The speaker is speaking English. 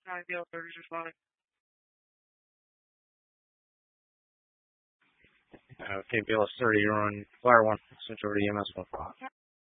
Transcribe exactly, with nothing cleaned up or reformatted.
Uh, okay, B L S thirty, you're on Fire one, switch over to E M S one.